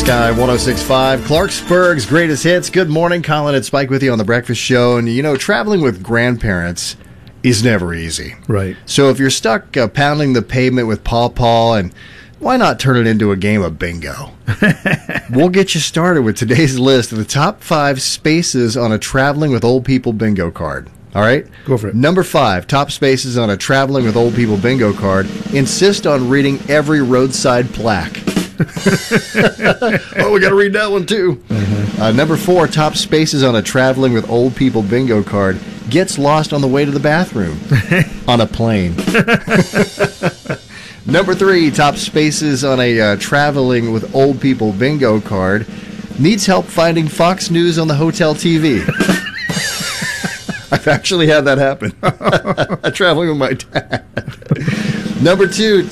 Sky 106.5, Clarksburg's greatest hits. Good morning, Colin and Spike with you on The Breakfast Show. And, you know, traveling with grandparents is never easy. Right. So if you're stuck pounding the pavement with Paw, and why not turn it into a game of bingo? We'll get you started with today's list of the top 5 spaces on a traveling with old people bingo card. All right? Go for it. Number 5, top spaces on a traveling with old people bingo card. Insist on reading every roadside plaque. Oh, we got to read that one too. Mm-hmm. Number 4, top spaces on a traveling with old people bingo card. Gets lost on the way to the bathroom on a plane. Number 3, top spaces on a traveling with old people bingo card. Needs help finding Fox News on the hotel TV. I've actually had that happen. Traveling with my dad. Number 2,